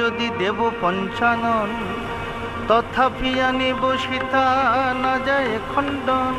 যদি দেব পঞ্চানন, তথাপি আনিব সীতা না যায় খণ্ডন।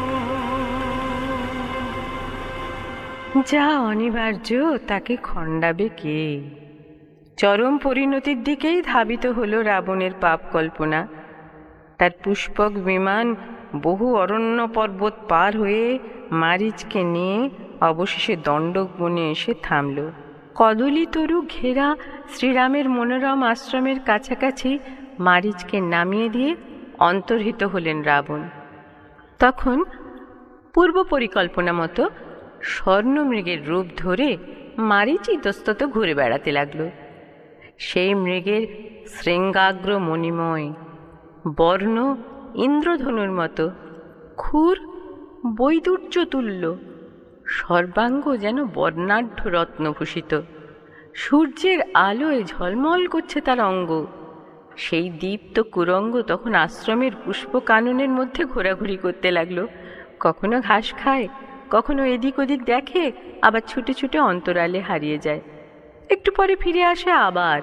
যা অনিবার্য তাকে খণ্ডাবে কে? চরম পরিণতির দিকেই ধাবিত হলো রাবণের পাপ কল্পনা। তার পুষ্পক বিমান বহু অরণ্য পর্বত পার হয়ে মারীচকে নিয়ে অবশেষে দণ্ডক বনে এসে থামল। কদলী তরু ঘেরা শ্রীরামের মনোরম আশ্রমের কাছাকাছি মারীচকে নামিয়ে দিয়ে অন্তর্হিত হলেন রাবণ। তখন পূর্ব পরিকল্পনা মতো স্বর্ণমৃগের রূপ ধরে মারীচ ইতস্তত ঘুরে বেড়াতে লাগলো। সেই মৃগের শৃঙ্গাগ্র মণিময়, বর্ণ ইন্দ্রধনুর মতো, ক্ষুর বৈদুর্য তুল্য, সর্বাঙ্গ যেন বর্ণাঢ্য রত্নভূষিত। সূর্যের আলোয় ঝলমল করছে তার অঙ্গ। সেই দীপ্ত কুরঙ্গ তখন আশ্রমের পুষ্প কাননের মধ্যে ঘোরাঘুরি করতে লাগলো। কখনো ঘাস খায়, কখনো এদিক ওদিক দেখে, আবার ছুটে ছুটে অন্তরালে হারিয়ে যায়, একটু পরে ফিরে আসে আবার।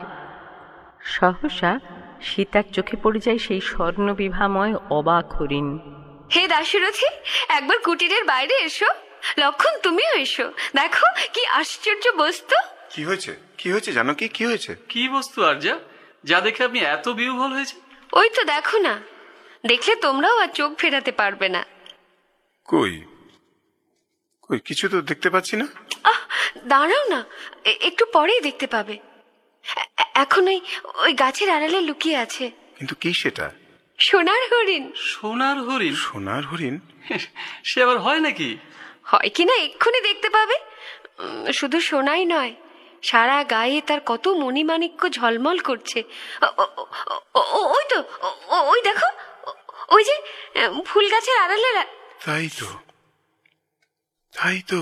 সহসা সীতার চোখে পড়ে যায় সেই স্বর্ণবিভাময় অবাক হরিণ। হে দাশরথী, একবার কুটিরের বাইরে এসো। লক্ষণ, তুমিও এসো, দেখো কি আশ্চর্য বস্তু। কি হয়েছে? কি হয়েছে জানকী? কি হয়েছে? কি বস্তু আর্যা, যা দেখে আপনি এত বিহ্বল হয়েছে? ওই তো দেখো না, দেখলে তোমরাও আর চোখ ফেরাতে পারবে না। কই কই কিছু তো দেখতে পাচ্ছি না। দাঁড়াও না, একটু পরেই দেখতে পাবে। এখন ওই গাছের আড়ালে লুকিয়ে আছে। কিন্তু কি সেটা? সোনার হরিণ। সোনার হরিণ? সোনার হরিণ? সে আবার হয় নাকি? হয় কিনা এক্ষুনি দেখতে পাবে। শুধু সোনাই নয়, সারা গায়ে তার কত মণিমাণিক্য ঝলমল করছে। ওই তো, ওই দেখো, ওই যে ফুল গাছের আড়ালে। তাই তো, তাই তো,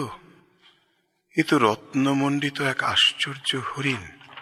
এ তো রত্নমণ্ডিত এক আশ্চর্য হরিণ।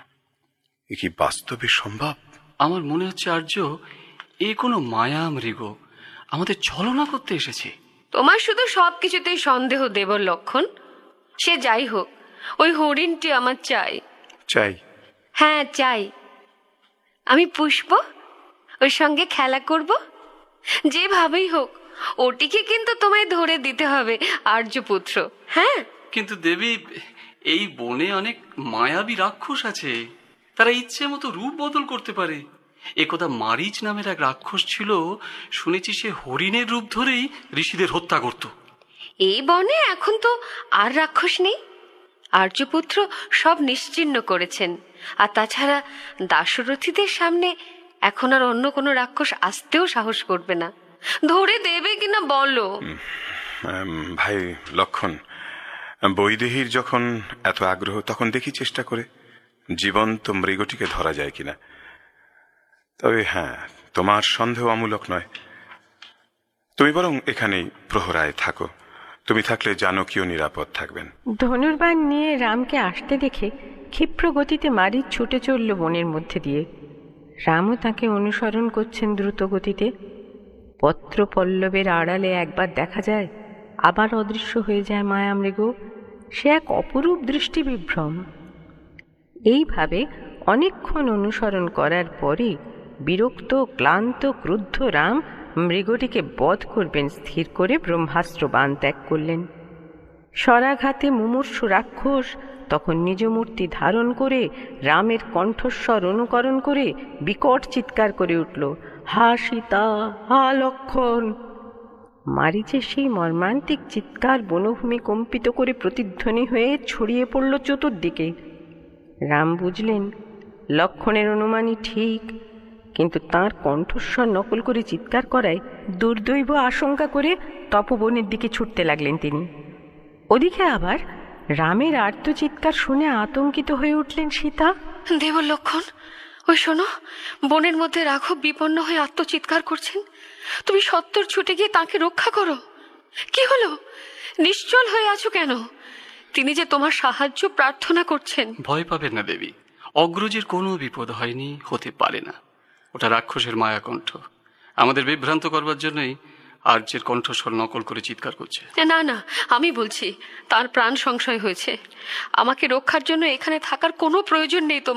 এ কি বাস্তবে সম্ভব? আমার মনে হচ্ছে আর্য, এ কোনো মায়া মৃগ আমাদের ছলনা করতে এসেছে। তোমার শুধু সবকিছুতেই সন্দেহ দেবর লক্ষণ। সে যাই হোক, ওই হরিণটি আমার চাই। চাই? হ্যাঁ চাই। আমি পুষ্প, ওর সঙ্গে খেলা করব, যেভাবেই হোক। ওটিকে কিন্তু তোমায় ধরে দিতে হবে আর্যপুত্র। হ্যাঁ, কিন্তু দেবী, এই বনে অনেক মায়াবী রাক্ষস আছে, তারা ইচ্ছে মতো রূপ বদল করতে পারে। একদা মারীচ নামের এক রাক্ষস ছিল, শুনেছি সে হরিণের রূপ ধরেই ঋষিদের হত্যা করত। এই বনে এখন তো আর রাক্ষস নেই। আর্যপুত্র সব নিশ্চিহ্ন করেছেন। আর তাছাড়া দাশরথীদের সামনে এখন আর অন্য কোনো রাক্ষস আসতেও সাহস করবে না। ধরে দেবে কিনা বলো। ভাই লক্ষণ, বৈদেহীর যখন এত আগ্রহ, তখন দেখি চেষ্টা করে জীবন্ত মৃগটিকে ধরা যায় কিনা। তবে হ্যাঁ, তোমার সন্দেহ অমূলক নয়। তুমি বরং এখানেই প্রহরায় থাকো। তুমি থাকলে জানকীও নিরাপদ থাকবেন। ধনুর্বাণ নিয়ে রামকে আসতে দেখে ক্ষিপ্র গতিতে মারীচ ছুটে চলল বনের মধ্যে দিয়ে। রামও তাকে অনুসরণ করছেন দ্রুত গতিতে। পত্র পল্লবের আড়ালে একবার দেখা যায়, আবার অদৃশ্য হয়ে যায় মায়ামৃগ। সে এক অপরূপ দৃষ্টি বিভ্রম। এইভাবে অনেকক্ষণ অনুসরণ করার পরে বিরক্ত, ক্লান্ত, ক্রুদ্ধ রাম মৃগটিকে বধ করবেন স্থির করে ব্রহ্মাস্ত্র বাণ ত্যাগ করলেন। স্বরাঘাতে মুমূর্ষু রাক্ষস তখন নিজ মূর্তি ধারণ করে রামের কণ্ঠস্বর অনুকরণ করে বিকট চিৎকার করে উঠল, হা সীতা, হা লক্ষণ। মারীচের সেই মর্মান্তিক চিৎকার বনভূমি কম্পিত করে প্রতিধ্বনি হয়ে ছড়িয়ে পড়ল চতুর্দিকে। রাম বুঝলেন লক্ষণের অনুমানই ঠিক, কিন্তু তাঁর কণ্ঠস্বর নকল করে চিৎকার করায় দুর্দৈব আশঙ্কা করে তপবনের দিকে ছুটতে লাগলেন তিনি। ওদিকে আবার রামের আর্তচিৎকার শুনে আতঙ্কিত হয়ে উঠলেন সীতা। দেবর লক্ষণ, ওই শোনো, বনের মধ্যে রাঘব বিপন্ন হয়ে আত্মচিৎকার করছেন। তুমি সত্বর ছুটে গিয়ে তাকে রক্ষা করো। কি হলো? নিশ্চল হয়ে আছো কেন? তিনি যে তোমার সাহায্য প্রার্থনা করছেন। ভয় পাবেন না দেবী, অগ্রজের কোনো বিপদ হয়নি, হতে পারে না। ওটা রাক্ষসের মায়াকণ্ঠ। আমাদের বিভ্রান্ত করবার জন্যই আর্যের কণ্ঠস্বর নকল করে চিৎকার করছে। না না, আমি বলছি তার প্রাণ সংশয় হয়েছে। আমাকে রক্ষার জন্য এখানে থাকার কোনো প্রয়োজন নেই।